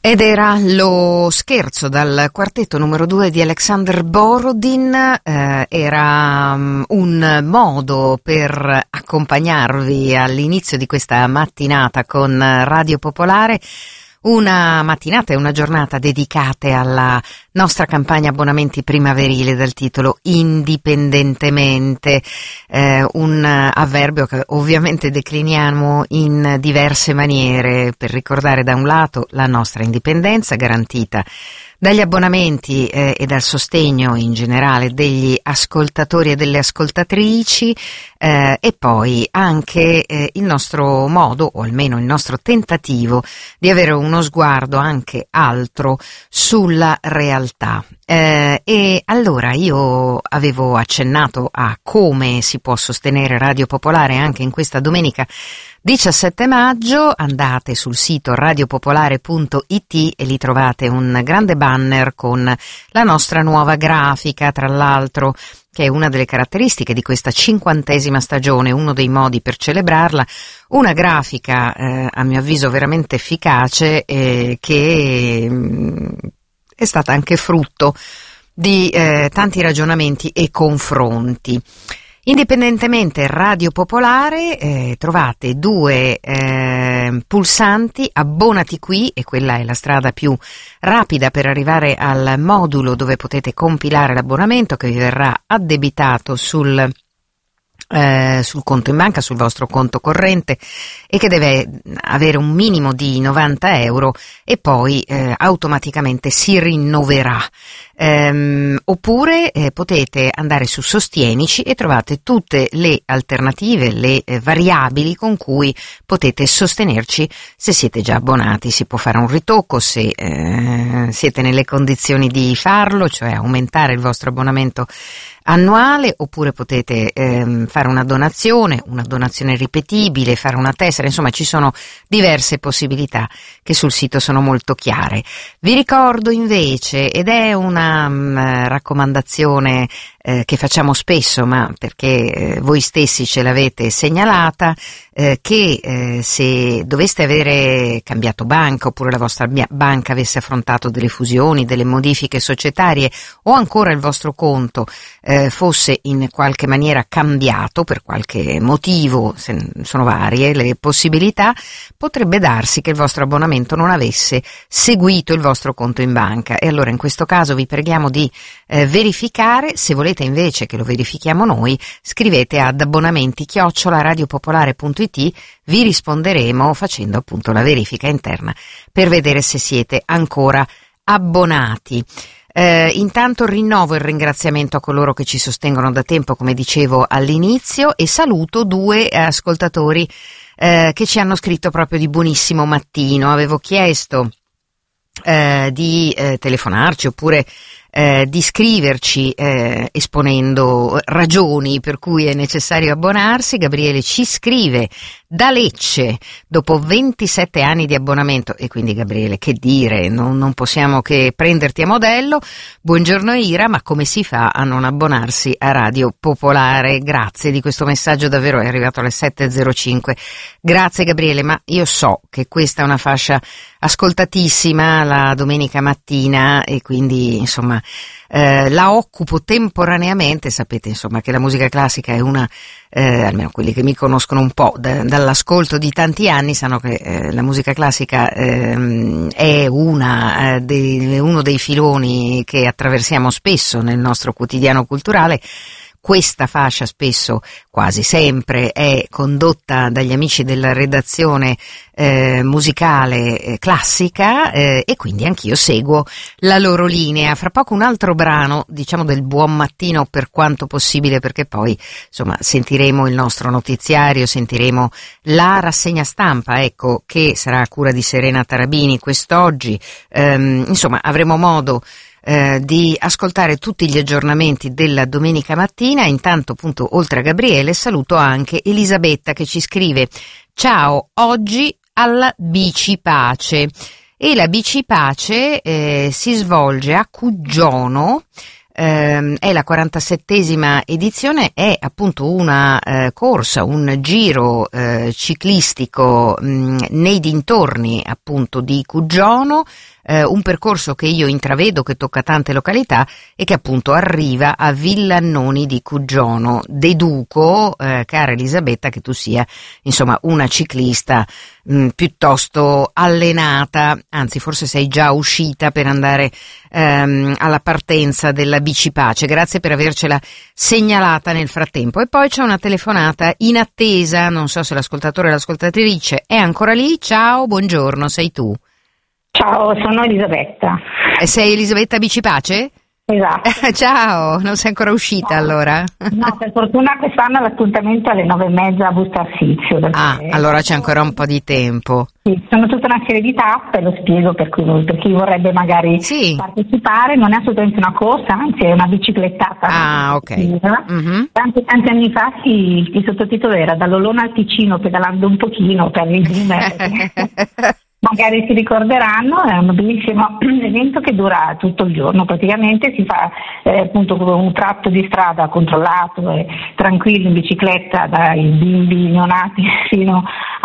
Ed era lo scherzo dal quartetto numero 2 di Alexander Borodin, era un modo per accompagnarvi all'inizio di questa mattinata con Radio Popolare, una mattinata e una giornata dedicate alla nostra campagna abbonamenti primaverile dal titolo Indipendentemente, un avverbio che ovviamente decliniamo in diverse maniere per ricordare da un lato la nostra indipendenza garantita dagli abbonamenti e dal sostegno in generale degli ascoltatori e delle ascoltatrici, e poi anche il nostro modo, o almeno il nostro tentativo, di avere uno sguardo anche altro sulla realtà. E allora io avevo accennato a come si può sostenere Radio Popolare anche in questa domenica 17 maggio, andate sul sito radiopopolare.it e lì trovate un grande banner con la nostra nuova grafica, tra l'altro, che è una delle caratteristiche di questa 50ª stagione, uno dei modi per celebrarla, una grafica a mio avviso veramente efficace che è stata anche frutto di tanti ragionamenti e confronti. Indipendentemente Radio Popolare, trovate due pulsanti, abbonati qui, e quella è la strada più rapida per arrivare al modulo dove potete compilare l'abbonamento che vi verrà addebitato sul conto in banca, sul vostro conto corrente, e che deve avere un minimo di 90 euro e poi automaticamente si rinnoverà. Oppure potete andare su Sostienici e trovate tutte le alternative, le variabili con cui potete sostenerci se siete già abbonati. Si può fare un ritocco se siete nelle condizioni di farlo, cioè aumentare il vostro abbonamento annuale, oppure potete fare una donazione ripetibile, fare una tessera, insomma ci sono diverse possibilità che sul sito sono molto chiare. Vi ricordo invece, ed è una raccomandazione che facciamo spesso, ma perché voi stessi ce l'avete segnalata, che se doveste avere cambiato banca, oppure la vostra banca avesse affrontato delle fusioni, delle modifiche societarie, o ancora il vostro conto fosse in qualche maniera cambiato per qualche motivo, sono varie le possibilità, potrebbe darsi che il vostro abbonamento non avesse seguito il vostro conto in banca, e allora in questo caso vi preghiamo di verificare. Se volete invece che lo verifichiamo noi, scrivete ad abbonamenti@radiopopolare.it, vi risponderemo facendo appunto la verifica interna per vedere se siete ancora abbonati. Intanto rinnovo il ringraziamento a coloro che ci sostengono da tempo, come dicevo all'inizio, e saluto due ascoltatori che ci hanno scritto proprio di buonissimo mattino. Avevo chiesto di telefonarci oppure di scriverci esponendo ragioni per cui è necessario abbonarsi. Gabriele ci scrive da Lecce dopo 27 anni di abbonamento, e quindi Gabriele, che dire, non possiamo che prenderti a modello. Buongiorno Ira, ma come si fa a non abbonarsi a Radio Popolare? Grazie di questo messaggio, davvero è arrivato alle 7.05. Grazie Gabriele, ma io so che questa è una fascia ascoltatissima la domenica mattina, e quindi insomma la occupo temporaneamente. Sapete insomma che la musica classica è una, almeno quelli che mi conoscono un po' dall'ascolto di tanti anni sanno che la musica classica è uno dei filoni che attraversiamo spesso nel nostro quotidiano culturale. Questa fascia spesso, quasi sempre, è condotta dagli amici della redazione musicale classica, e quindi anch'io seguo la loro linea. Fra poco un altro brano, diciamo del buon mattino per quanto possibile, perché poi insomma sentiremo il nostro notiziario, sentiremo la rassegna stampa, ecco, che sarà a cura di Serena Tarabini quest'oggi. Insomma avremo modo di ascoltare tutti gli aggiornamenti della domenica mattina. Intanto appunto, oltre a Gabriele, saluto anche Elisabetta che ci scrive: ciao, oggi alla Bici Pace. E la Bici Pace si svolge a Cuggiono è la 47esima edizione, è appunto una corsa, un giro ciclistico nei dintorni appunto di Cuggiono, un percorso che io intravedo, che tocca tante località e che appunto arriva a Villannoni di Cuggiono. Deduco, cara Elisabetta, che tu sia insomma una ciclista piuttosto allenata, anzi forse sei già uscita per andare alla partenza della Bicipace. Grazie per avercela segnalata nel frattempo. E poi c'è una telefonata in attesa, non so se l'ascoltatore o l'ascoltatrice è ancora lì. Ciao, buongiorno, sei tu? Ciao, sono Elisabetta. E sei Elisabetta Bicipace? Esatto. Ciao, non sei ancora uscita allora? No, per fortuna quest'anno l'appuntamento è alle 9:30 a Busto Arsizio. Allora c'è ancora un po' di tempo. Sì, sono tutta una serie di tappe, lo spiego per chi vorrebbe magari partecipare. Non è assolutamente una corsa, anzi è una biciclettata. Ok. Tanti anni fa il sottotitolo era Dall'Olona al Ticino pedalando un pochino, per resumere. Magari si ricorderanno, è un bellissimo evento che dura tutto il giorno, praticamente si fa appunto un tratto di strada controllato e tranquillo in bicicletta dai bimbi neonati fino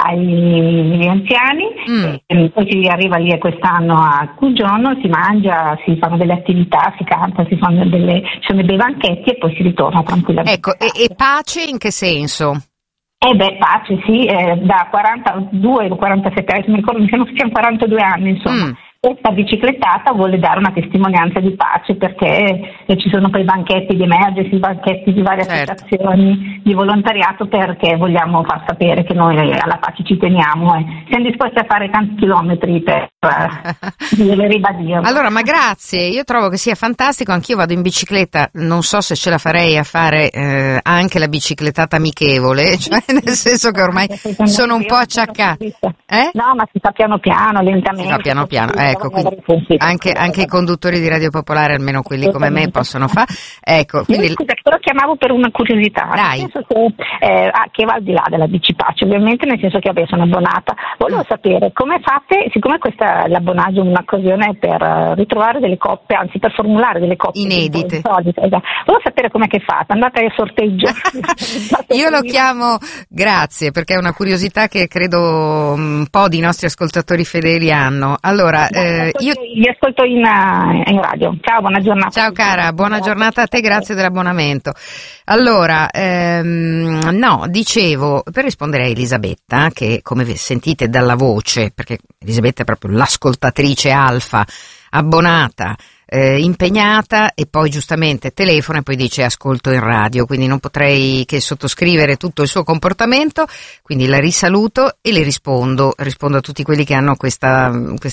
ai anziani, e poi si arriva lì quest'anno a Cuggiono, si mangia, si fanno delle attività, si canta, ci sono dei banchetti e poi si ritorna tranquillamente. Ecco, e pace in che senso? Pace, sì, da 42 o 47 anni, mi ricordo, mi sembra che siano 42 anni, insomma. Questa biciclettata vuole dare una testimonianza di pace, perché ci sono poi banchetti di emergency, banchetti di varie associazioni di volontariato, perché vogliamo far sapere che noi alla pace ci teniamo e siamo disposti a fare tanti chilometri per ribadirlo. Allora, ma grazie, io trovo che sia fantastico, anch'io vado in bicicletta, non so se ce la farei a fare anche la biciclettata amichevole, cioè nel senso che ormai sono un po' acciaccata. No, ma si fa piano piano, lentamente. Si fa piano piano. Ecco, quindi anche i conduttori di Radio Popolare, almeno quelli come me, possono fare. Ecco, quindi... Scusa, però chiamavo per una curiosità. Dai. Nel senso che va al di là della Bicipace, ovviamente, nel senso che sono abbonata. Volevo sapere come fate, siccome l'abbonaggio è un'occasione per ritrovare delle coppie, anzi per formulare delle coppie inedite. Volevo sapere com'è che fate, andate al sorteggio. Io lo chiamo, grazie, perché è una curiosità che credo un po' di nostri ascoltatori fedeli hanno. Allora, io vi ascolto in radio. Ciao, buona giornata. Ciao cara, buona giornata a te, grazie dell'abbonamento. Allora, no, dicevo, per rispondere a Elisabetta, che come sentite dalla voce, perché Elisabetta è proprio l'ascoltatrice alfa, abbonata, impegnata, e poi giustamente telefona e poi dice ascolto in radio, quindi non potrei che sottoscrivere tutto il suo comportamento, quindi la risaluto e le rispondo a tutti quelli che hanno questa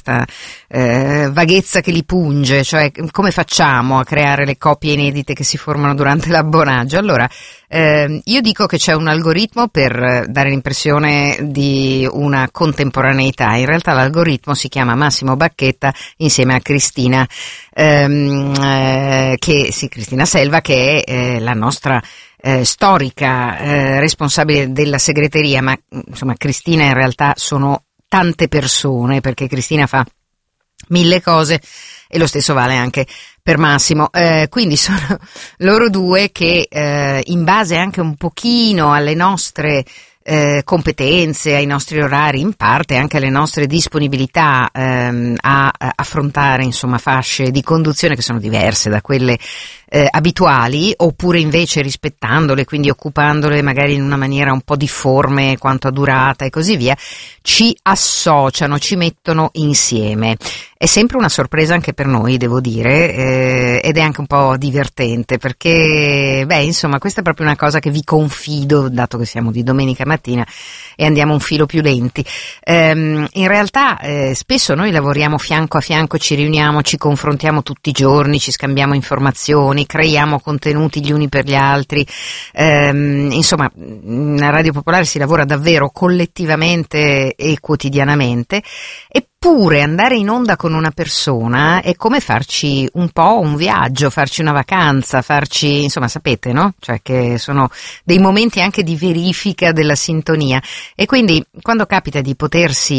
vaghezza che li punge, cioè come facciamo a creare le coppie inedite che si formano durante l'abbonaggio. Allora, io dico che c'è un algoritmo per dare l'impressione di una contemporaneità. In realtà l'algoritmo si chiama Massimo Bacchetta insieme a Cristina Cristina Selva, che è la nostra storica responsabile della segreteria, ma insomma Cristina in realtà sono tante persone, perché Cristina fa 1000 cose e lo stesso vale anche per Massimo, quindi sono loro due che in base anche un pochino alle nostre competenze, ai nostri orari, in parte anche alle nostre disponibilità a affrontare insomma fasce di conduzione che sono diverse da quelle abituali, oppure invece rispettandole, quindi occupandole magari in una maniera un po' difforme quanto a durata e così via, ci associano, ci mettono insieme. È sempre una sorpresa anche per noi, devo dire, ed è anche un po' divertente, perché insomma questa è proprio una cosa che vi confido, dato che siamo di domenica mattina e andiamo un filo più lenti. In realtà spesso noi lavoriamo fianco a fianco, ci riuniamo, ci confrontiamo tutti i giorni, ci scambiamo informazioni, creiamo contenuti gli uni per gli altri, insomma a Radio Popolare si lavora davvero collettivamente e quotidianamente. Eppure andare in onda con una persona è come farci un po' un viaggio, farci una vacanza, insomma sapete, no? Cioè che sono dei momenti anche di verifica della sintonia, e quindi quando capita di potersi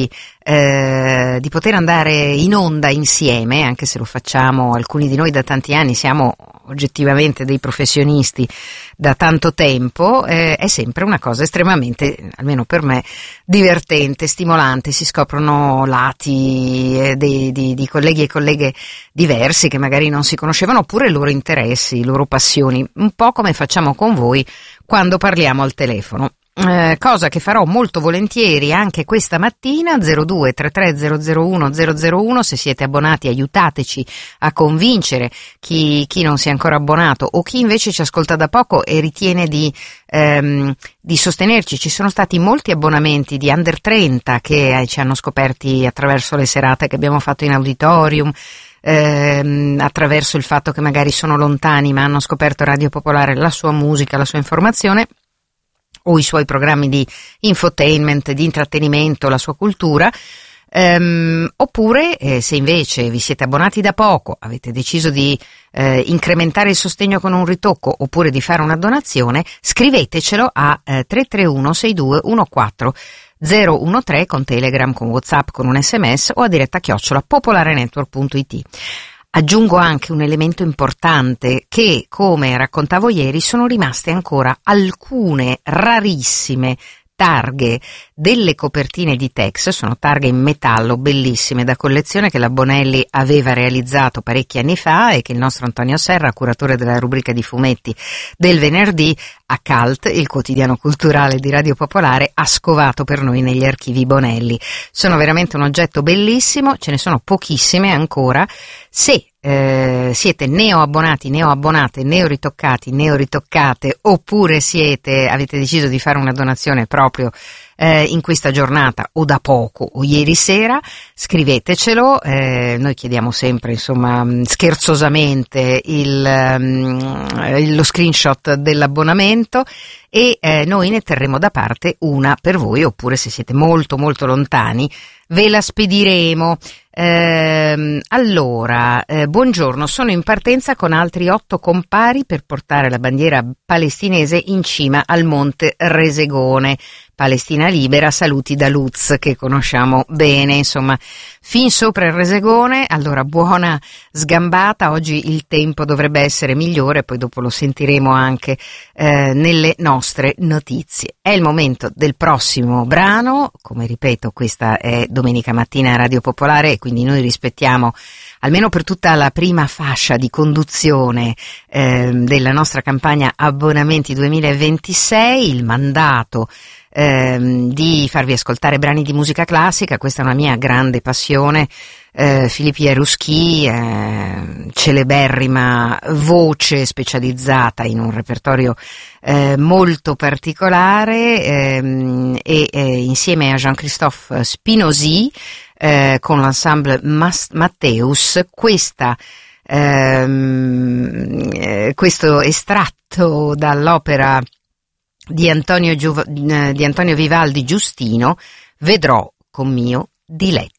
di poter andare in onda insieme, anche se lo facciamo alcuni di noi da tanti anni, siamo oggettivamente dei professionisti da tanto tempo, è sempre una cosa estremamente, almeno per me, divertente, stimolante. Si scoprono lati di colleghi e colleghe diversi che magari non si conoscevano, oppure i loro interessi, i loro passioni, un po' come facciamo con voi quando parliamo al telefono. Cosa che farò molto volentieri anche questa mattina. 02 33 001 001, se siete abbonati aiutateci a convincere chi non si è ancora abbonato, o chi invece ci ascolta da poco e ritiene di sostenerci. Ci sono stati molti abbonamenti di Under 30 che ci hanno scoperti attraverso le serate che abbiamo fatto in auditorium, attraverso il fatto che magari sono lontani ma hanno scoperto Radio Popolare, la sua musica, la sua informazione o i suoi programmi di infotainment, di intrattenimento, la sua cultura. Oppure se invece vi siete abbonati da poco, avete deciso di incrementare il sostegno con un ritocco oppure di fare una donazione, scrivetecelo a 331 62 14 013 con Telegram, con WhatsApp, con un SMS o a diretta @popolarenetwork.it. Aggiungo anche un elemento importante, che, come raccontavo ieri, sono rimaste ancora alcune rarissime targhe delle copertine di Tex. Sono targhe in metallo bellissime da collezione che la Bonelli aveva realizzato parecchi anni fa e che il nostro Antonio Serra, curatore della rubrica di fumetti del venerdì, a Cult, il quotidiano culturale di Radio Popolare, ha scovato per noi negli archivi Bonelli. Sono veramente un oggetto bellissimo, ce ne sono pochissime ancora. Se siete neoabbonati, neoabbonate, neoritoccati, neoritoccate, oppure avete deciso di fare una donazione proprio in questa giornata o da poco o ieri sera, scrivetecelo. Noi chiediamo sempre, insomma, scherzosamente lo screenshot dell'abbonamento e noi ne terremo da parte una per voi, oppure se siete molto molto lontani ve la spediremo. Allora, buongiorno, sono in partenza con altri 8 compari per portare la bandiera palestinese in cima al Monte Resegone. Palestina libera, saluti da Lutz, che conosciamo bene, insomma, fin sopra il Resegone. Allora, buona sgambata, oggi il tempo dovrebbe essere migliore, poi dopo lo sentiremo anche nelle nostre notizie. È il momento del prossimo brano, come ripeto, questa è Domenica Mattina a Radio Popolare e quindi noi rispettiamo, almeno per tutta la prima fascia di conduzione della nostra campagna Abbonamenti 2026, il mandato di farvi ascoltare brani di musica classica. Questa è una mia grande passione. Philippe Jarouski, celeberrima voce specializzata in un repertorio molto particolare, e insieme a Jean-Christophe Spinozzi con l'ensemble Matteus, questo estratto dall'opera di Antonio Vivaldi Giustino, Vedrò con mio diletto.